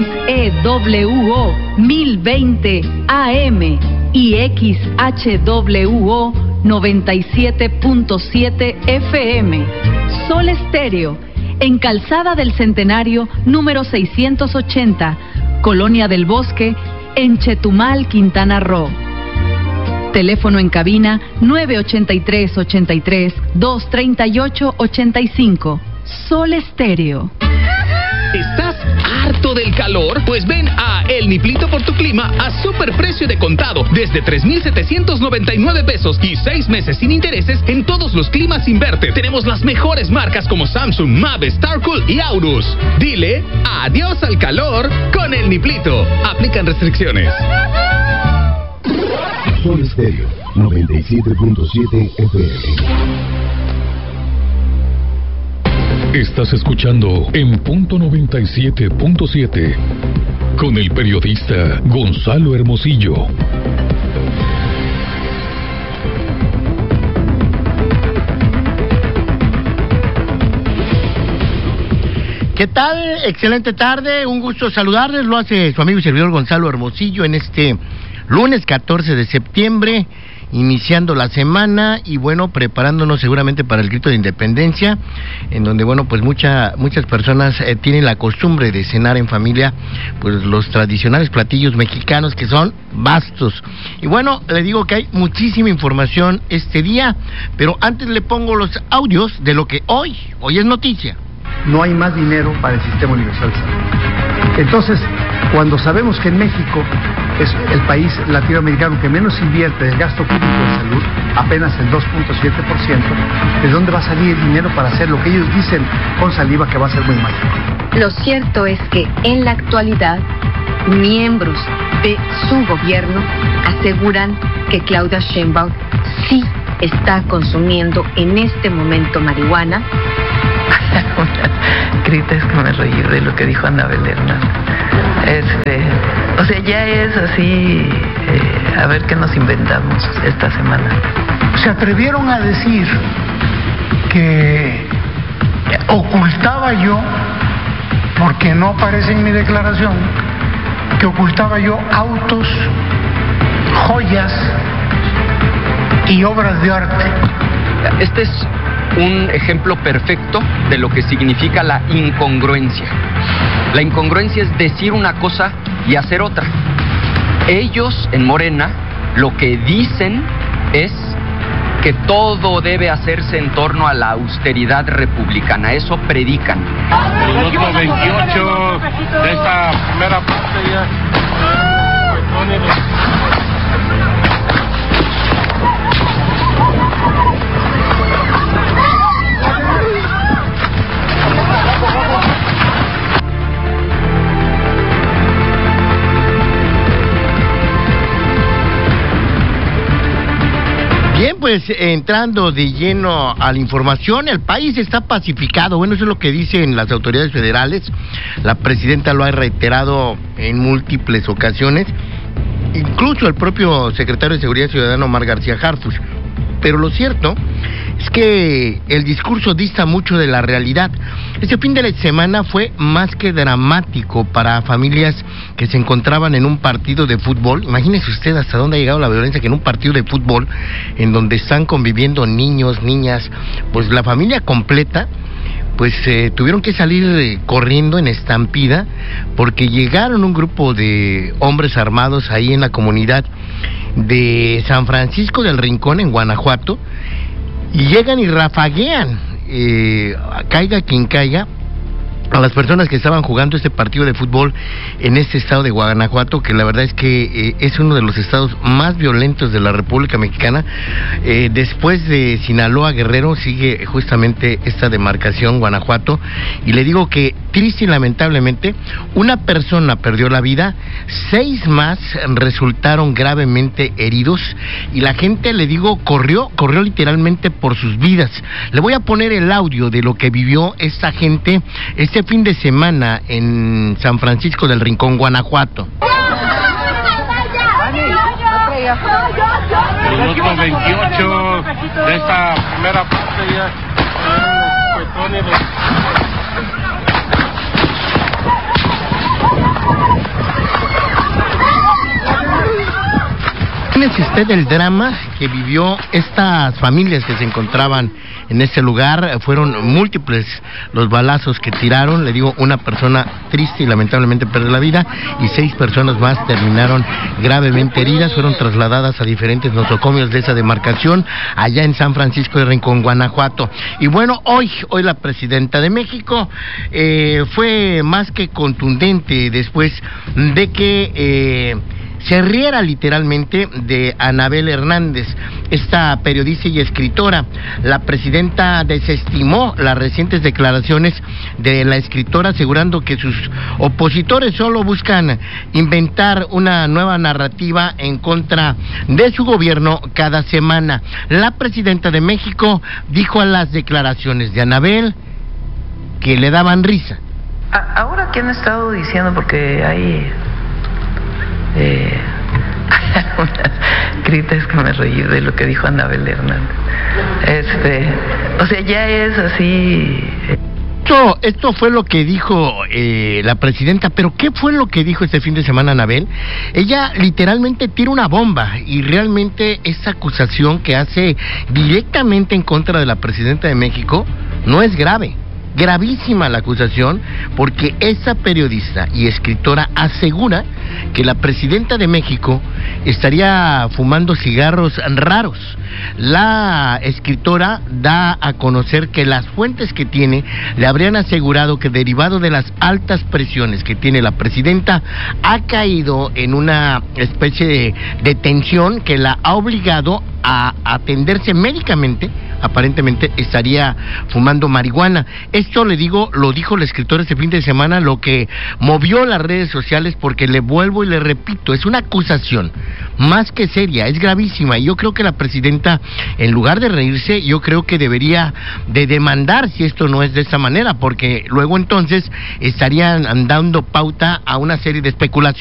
EWO 1020 AM y XHWO 97.7 FM. Sol Estéreo, en Calzada del Centenario, número 680, Colonia del Bosque, en Chetumal, Quintana Roo. Teléfono en cabina 983-83-238-85. Sol Estéreo. ¿Estás harto del calor? Pues ven a El Niplito por tu Clima a superprecio de contado desde 3,799 pesos y 6 meses sin intereses en todos los climas Inverte. Tenemos las mejores marcas como Samsung, Mave, Starcool y Aurus. Dile adiós al calor con El Niplito. Aplican restricciones. Sol Estéreo 97.7 FM. Estás escuchando En Punto 97.7 con el periodista Gonzalo Hermosillo. ¿Qué tal? Excelente tarde, un gusto saludarles, lo hace su amigo y servidor Gonzalo Hermosillo en este lunes 14 de septiembre, iniciando la semana y bueno, preparándonos seguramente para el grito de independencia, en donde bueno, pues muchas personas tienen la costumbre de cenar en familia, pues los tradicionales platillos mexicanos que son vastos. Y bueno, le digo que hay muchísima información este día, pero antes le pongo los audios de lo que hoy es noticia. No hay más dinero para el Sistema Universal de Salud. Entonces, cuando sabemos que en México es el país latinoamericano que menos invierte del gasto público en salud, apenas el 2.7%, ¿de dónde va a salir el dinero para hacer lo que ellos dicen con saliva que va a ser muy mágico? Lo cierto es que en la actualidad, miembros de su gobierno aseguran que Claudia Sheinbaum sí está consumiendo en este momento marihuana. Grita, es que me reí de lo que dijo Anabel Hernández. O sea, ya es así, a ver qué nos inventamos esta semana. Se atrevieron a decir que ocultaba yo, porque no aparece en mi declaración, que ocultaba yo autos, joyas y obras de arte. Este es un ejemplo perfecto de lo que significa la incongruencia. La incongruencia es decir una cosa y hacer otra. Ellos en Morena lo que dicen es que todo debe hacerse en torno a la austeridad republicana. Eso predican. Minuto 28 de esta primera parte ya. Bien, pues entrando de lleno a la información, el país está pacificado. Bueno, eso es lo que dicen las autoridades federales. La presidenta lo ha reiterado en múltiples ocasiones, incluso el propio secretario de Seguridad Ciudadana, Omar García Harfuch. Pero lo cierto es que el discurso dista mucho de la realidad. Este fin de semana fue más que dramático para familias que se encontraban en un partido de fútbol. Imagínese usted hasta dónde ha llegado la violencia, que en un partido de fútbol en donde están conviviendo niños, niñas, pues la familia completa, pues tuvieron que salir corriendo en estampida porque llegaron un grupo de hombres armados ahí en la comunidad de San Francisco del Rincón, en Guanajuato, y llegan y rafaguean, caiga quien caiga, a las personas que estaban jugando este partido de fútbol en este estado de Guanajuato, que la verdad es que es uno de los estados más violentos de la República Mexicana. Después de Sinaloa, Guerrero, sigue justamente esta demarcación, Guanajuato, y le digo que triste y lamentablemente una persona perdió la vida, 6 más resultaron gravemente heridos, y la gente, le digo, corrió literalmente por sus vidas. Le voy a poner el audio de lo que vivió esta gente este fin de semana en San Francisco del Rincón, Guanajuato. Minuto 28 de esta primera parte ya. Imagínese usted el drama que vivió estas familias que se encontraban en ese lugar. Fueron múltiples los balazos que tiraron. Le digo, una persona triste y lamentablemente perdió la vida y 6 personas más terminaron gravemente heridas. Fueron trasladadas a diferentes nosocomios de esa demarcación allá en San Francisco de Rincón, Guanajuato. Y bueno, hoy la presidenta de México fue más que contundente después de que se riera literalmente de Anabel Hernández, esta periodista y escritora. La presidenta desestimó las recientes declaraciones de la escritora, asegurando que sus opositores solo buscan inventar una nueva narrativa en contra de su gobierno cada semana. La presidenta de México dijo a las declaraciones de Anabel que le daban risa. Ahora, ¿qué han estado diciendo? Porque hay algunas críticas que me reí de lo que dijo Anabel Hernández. O sea, ya es así. Esto fue lo que dijo la presidenta, pero ¿qué fue lo que dijo este fin de semana Anabel? Ella literalmente tira una bomba y realmente esa acusación que hace directamente en contra de la presidenta de México no es grave. Gravísima la acusación, porque esa periodista y escritora asegura que la presidenta de México estaría fumando cigarros raros. La escritora da a conocer que las fuentes que tiene le habrían asegurado que, derivado de las altas presiones que tiene la presidenta, ha caído en una especie de tensión que la ha obligado a atenderse médicamente. Aparentemente estaría fumando marihuana. Esto lo dijo la escritora este fin de semana, lo que movió las redes sociales, porque le vuelvo y le repito, es una acusación más que seria, es gravísima, y yo creo que la presidenta, en lugar de reírse, yo creo que debería de demandar si esto no es de esa manera, porque luego entonces estarían dando pauta a una serie de especulaciones.